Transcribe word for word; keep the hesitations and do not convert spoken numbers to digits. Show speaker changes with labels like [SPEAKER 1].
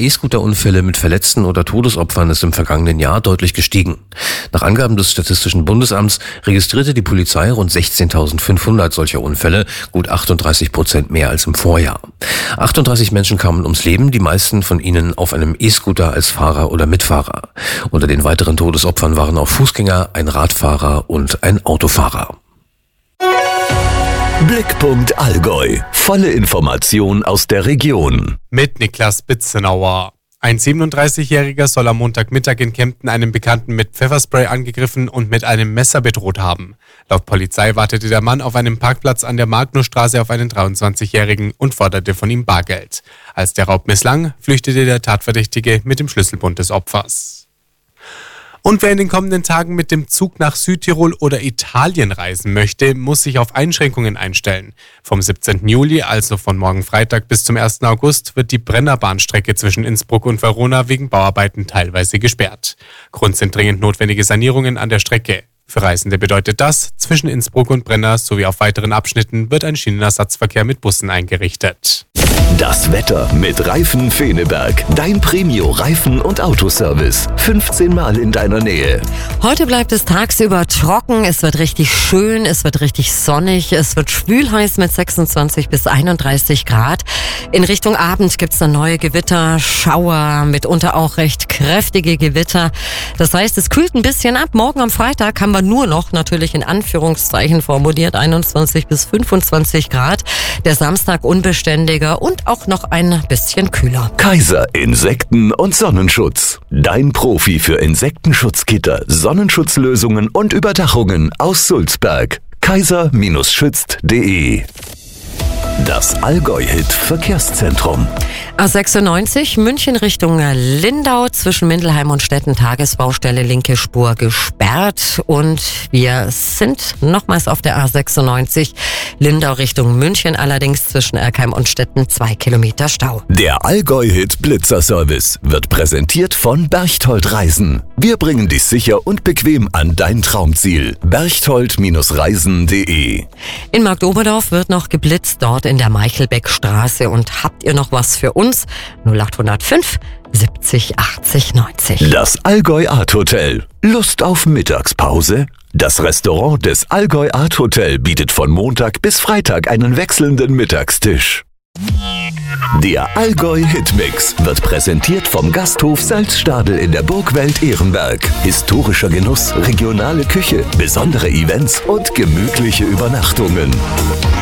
[SPEAKER 1] E-Scooter-Unfälle mit Verletzten oder Todesopfern ist im vergangenen Jahr deutlich gestiegen. Nach Angaben des Statistischen Bundesamts registrierte die Polizei rund sechzehntausendfünfhundert solcher Unfälle, gut achtunddreißig Prozent mehr als im Vorjahr. achtunddreißig Menschen kamen ums Leben, die meisten von ihnen auf einem E-Scooter als Fahrer oder Mitfahrer. Unter den weiteren Todesopfern waren auch Fußgänger, ein Radfahrer und ein Autofahrer.
[SPEAKER 2] Blickpunkt Allgäu. Volle Information aus der Region.
[SPEAKER 3] Mit Niklas Bitzenauer. Ein siebenunddreißigjähriger soll am Montagmittag in Kempten einen Bekannten mit Pfefferspray angegriffen und mit einem Messer bedroht haben. Laut Polizei wartete der Mann auf einem Parkplatz an der Magnusstraße auf einen dreiundzwanzigjährigen und forderte von ihm Bargeld. Als der Raub misslang, flüchtete der Tatverdächtige mit dem Schlüsselbund des Opfers. Und wer in den kommenden Tagen mit dem Zug nach Südtirol oder Italien reisen möchte, muss sich auf Einschränkungen einstellen. Vom siebzehnten Juli, also von morgen Freitag bis zum ersten August, wird die Brennerbahnstrecke zwischen Innsbruck und Verona wegen Bauarbeiten teilweise gesperrt. Grund sind dringend notwendige Sanierungen an der Strecke. Für Reisende bedeutet das, zwischen Innsbruck und Brenner sowie auf weiteren Abschnitten wird ein Schienenersatzverkehr mit Bussen eingerichtet.
[SPEAKER 2] Das Wetter mit Reifen Feneberg. Dein Premio-Reifen- und Autoservice. fünfzehn Mal in deiner Nähe.
[SPEAKER 4] Heute bleibt es tagsüber trocken, es wird richtig schön, es wird richtig sonnig, es wird schwülheiß mit sechsundzwanzig bis einunddreißig Grad. In Richtung Abend gibt's dann neue Gewitter, Schauer, mitunter auch recht kräftige Gewitter. Das heißt, es kühlt ein bisschen ab. Morgen am Freitag haben wir nur noch, natürlich in Anführungszeichen formuliert, einundzwanzig bis fünfundzwanzig Grad. Der Samstag unbeständiger und auch noch ein bisschen kühler.
[SPEAKER 2] Kaiser Insekten- und Sonnenschutz. Dein Profi für Insektenschutzgitter, Sonnenschutzlösungen und Überdachungen aus Sulzberg. kaiser schützt punkt de. Das Allgäu-Hit-Verkehrszentrum.
[SPEAKER 4] A sechsundneunzig, München Richtung Lindau, zwischen Mindelheim und Stetten, Tagesbaustelle, linke Spur gesperrt. Und wir sind nochmals auf der A sechsundneunzig, Lindau Richtung München, allerdings zwischen Erkheim und Stetten zwei Kilometer Stau.
[SPEAKER 2] Der Allgäu-Hit-Blitzer-Service wird präsentiert von Berchtold Reisen. Wir bringen dich sicher und bequem an dein Traumziel. berchtold reisen punkt de.
[SPEAKER 4] In Marktoberdorf wird noch geblitzt, dort in der Meichelbeckstraße. Und habt ihr noch was für uns? null acht null fünf siebzig achtzig neunzig.
[SPEAKER 2] Das Allgäu Art Hotel. Lust auf Mittagspause? Das Restaurant des Allgäu Art Hotel bietet von Montag bis Freitag einen wechselnden Mittagstisch. Der Allgäu Hitmix wird präsentiert vom Gasthof Salzstadel in der Burgwelt Ehrenberg. Historischer Genuss, regionale Küche, besondere Events und gemütliche Übernachtungen.